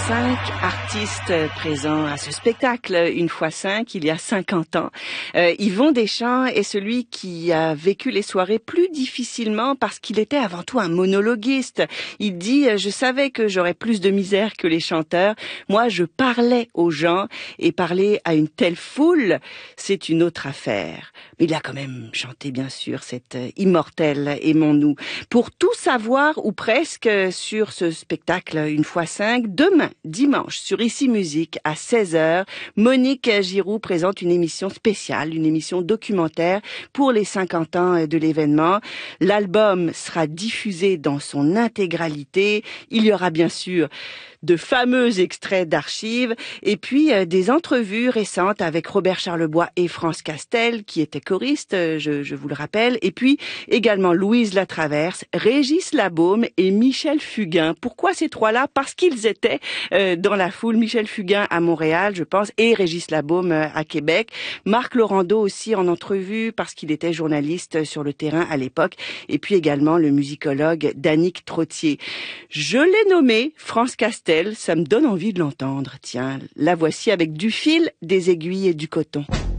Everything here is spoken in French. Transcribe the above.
5 artistes présents à ce spectacle, une fois 5, il y a 50 ans. Yvon Deschamps est celui qui a vécu les soirées plus difficilement parce qu'il était avant tout un monologuiste. Il dit « Je savais que j'aurais plus de misère que les chanteurs. Moi, je parlais aux gens et parler à une telle foule, c'est une autre affaire. » Mais il a quand même chanté, bien sûr, cette immortelle « Aimons-nous ». Pour tout savoir, ou presque, sur ce spectacle, une fois 5, demain, dimanche, sur Ici Musique, à 16h, Monique Giroux présente une émission spéciale, une émission documentaire pour les 50 ans de l'événement. L'album sera diffusé dans son intégralité. Il y aura bien sûr de fameux extraits d'archives et puis des entrevues récentes avec Robert Charlebois et France Castel, qui étaient choristes, je vous le rappelle, et puis également Louise Latraverse, Régis Labaume et Michel Fugain. Pourquoi ces trois-là? Parce qu'ils étaient dans la foule. Michel Fugain à Montréal, je pense, et Régis Labaume à Québec. Marc Laurando aussi en entrevue parce qu'il était journaliste sur le terrain à l'époque, et puis également le musicologue Danick Trottier. Je l'ai nommé France Castel. Ça me donne envie de l'entendre. Tiens, la voici avec du fil, des aiguilles et du coton.